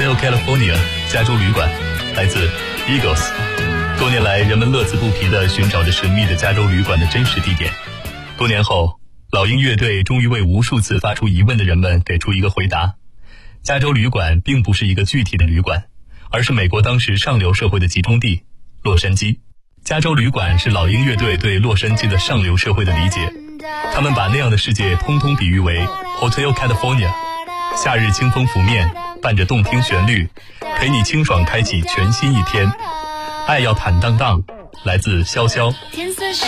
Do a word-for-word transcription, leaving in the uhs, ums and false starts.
Hotel California 加州旅馆，来自 Eagles。多年来，人们乐此不疲地寻找着神秘的加州旅馆的真实地点。多年后，老鹰乐队终于为无数次发出疑问的人们给出一个回答：加州旅馆并不是一个具体的旅馆，而是美国当时上流社会的集中地——洛杉矶。加州旅馆是老鹰乐队对洛杉矶的上流社会的理解，他们把那样的世界通通比喻为 Hotel California。夏日清风拂面，伴着动听旋律，陪你清爽开启全新一天。爱要坦荡荡，来自潇潇。 天色是